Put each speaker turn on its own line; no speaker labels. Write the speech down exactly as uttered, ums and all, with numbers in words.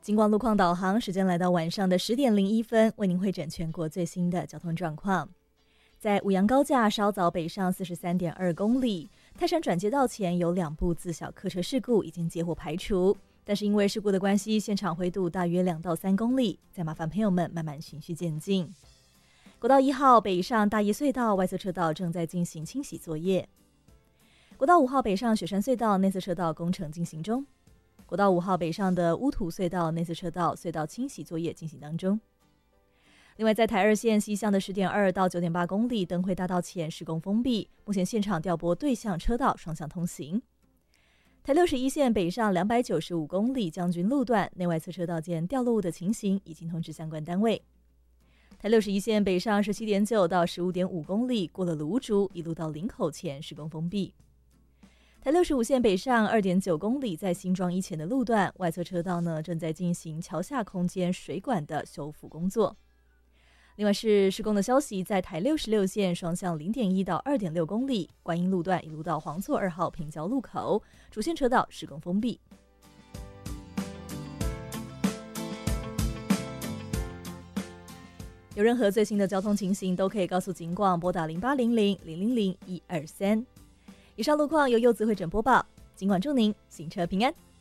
警广路况导航，时间来到晚上的十点零一分，为您汇整全国最新的交通状况。在五杨高架稍早北上四十三点二公里，泰山转接道前有两部自小客车事故，已经结果排除，但是因为事故的关系，现场灰度大约两到三公里，再麻烦朋友们慢慢循序渐进。国道一号北上大叶隧道外侧车道正在进行清洗作业。国道五号北上雪山隧道内侧车道工程进行中。国道五号北上的乌土隧道内侧车道隧道清洗作业进行当中。另外，在台二线西向的十点二到九点八公里灯会大道前施工封闭，目前现场调拨对向车道双向通行。台六十一线北上两百九十五公里将军路段内外侧车道间掉落物的情形，已经通知相关单位。台六十一线北上十七点九到十五点五公里，过了芦竹一路到林口前施工封闭。台六十五线北上 二点九公里，在新庄一前的路段外侧车道呢正在进行桥下空间水管的修复工作。另外是施工的消息，在台六十六线双向 零点一到二点六公里，观音路段一路到黄厝二号平交路口，主线车道施工封闭。有任何最新的交通情形，都可以告诉警广，拨打零八零零零零零一二三。以上路况由柚子会诊播报，警广祝您行车平安。